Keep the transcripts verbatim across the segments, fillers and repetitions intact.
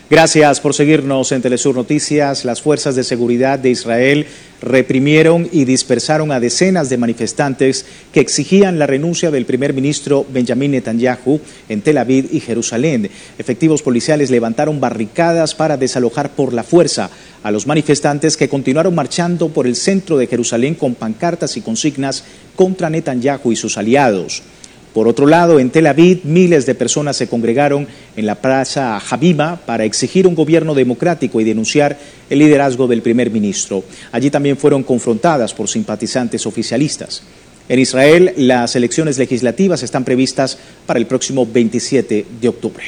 Gracias por seguirnos en Telesur Noticias. Las fuerzas de seguridad de Israel reprimieron y dispersaron a decenas de manifestantes que exigían la renuncia del primer ministro Benjamin Netanyahu en Tel Aviv y Jerusalén. Efectivos policiales levantaron barricadas para desalojar por la fuerza a los manifestantes que continuaron marchando por el centro de Jerusalén con pancartas y consignas contra Netanyahu y sus aliados. Por otro lado, en Tel Aviv, miles de personas se congregaron en la Plaza Habima para exigir un gobierno democrático y denunciar el liderazgo del primer ministro. Allí también fueron confrontadas por simpatizantes oficialistas. En Israel, las elecciones legislativas están previstas para el próximo veintisiete de octubre.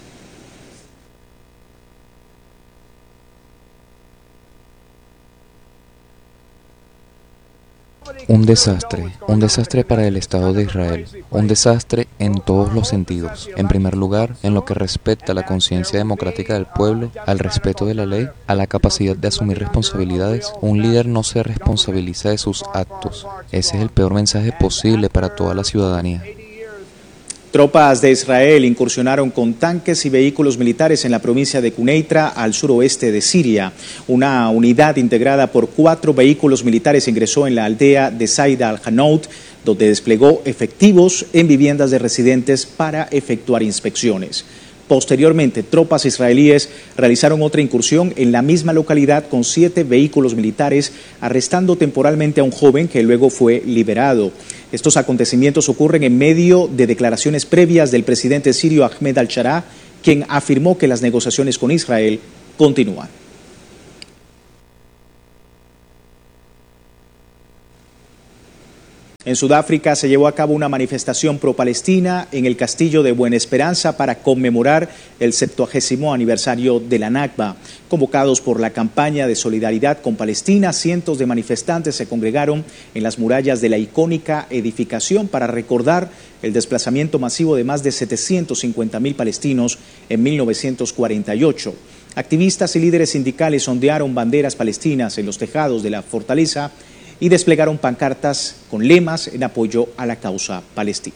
Un desastre, un desastre para el Estado de Israel, un desastre en todos los sentidos. En primer lugar, en lo que respecta a la conciencia democrática del pueblo, al respeto de la ley, a la capacidad de asumir responsabilidades. Un líder no se responsabiliza de sus actos. Ese es el peor mensaje posible para toda la ciudadanía. Tropas de Israel incursionaron con tanques y vehículos militares en la provincia de Quneitra, al suroeste de Siria. Una unidad integrada por cuatro vehículos militares ingresó en la aldea de Saida al-Hanout, donde desplegó efectivos en viviendas de residentes para efectuar inspecciones. Posteriormente, tropas israelíes realizaron otra incursión en la misma localidad con siete vehículos militares, arrestando temporalmente a un joven que luego fue liberado. Estos acontecimientos ocurren en medio de declaraciones previas del presidente sirio Ahmed al-Sharaa, quien afirmó que las negociaciones con Israel continúan. En Sudáfrica se llevó a cabo una manifestación pro-palestina en el castillo de Buena Esperanza para conmemorar el septuagésimo aniversario de la Nakba. Convocados por la campaña de solidaridad con Palestina, cientos de manifestantes se congregaron en las murallas de la icónica edificación para recordar el desplazamiento masivo de más de setecientos cincuenta mil palestinos en mil novecientos cuarenta y ocho. Activistas y líderes sindicales ondearon banderas palestinas en los tejados de la fortaleza y desplegaron pancartas con lemas en apoyo a la causa palestina.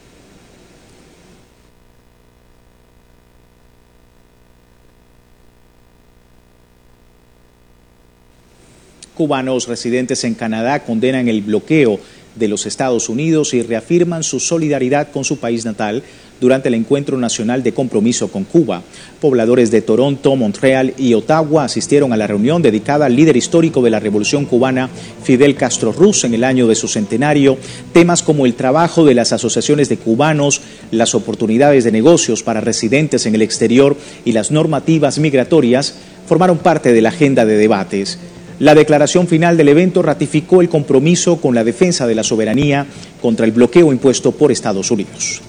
Cubanos residentes en Canadá condenan el bloqueo de los Estados Unidos y reafirman su solidaridad con su país natal durante el Encuentro Nacional de Compromiso con Cuba. Pobladores de Toronto, Montreal y Ottawa asistieron a la reunión dedicada al líder histórico de la Revolución Cubana, Fidel Castro Ruz, en el año de su centenario. Temas como el trabajo de las asociaciones de cubanos, las oportunidades de negocios para residentes en el exterior y las normativas migratorias formaron parte de la agenda de debates. La declaración final del evento ratificó el compromiso con la defensa de la soberanía contra el bloqueo impuesto por Estados Unidos.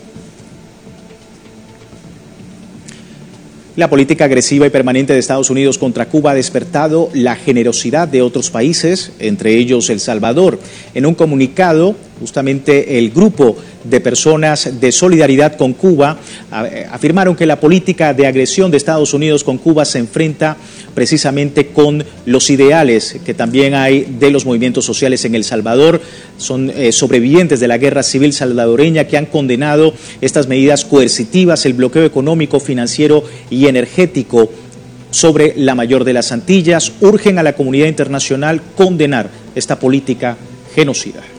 La política agresiva y permanente de Estados Unidos contra Cuba ha despertado la generosidad de otros países, entre ellos El Salvador. En un comunicado, justamente el grupo de personas de solidaridad con Cuba afirmaron que la política de agresión de Estados Unidos con Cuba se enfrenta precisamente con los ideales que también hay de los movimientos sociales en El Salvador. Son eh, sobrevivientes de la guerra civil salvadoreña que han condenado estas medidas coercitivas, el bloqueo económico, financiero y energético sobre la mayor de las Antillas. Urgen a la comunidad internacional condenar esta política genocida.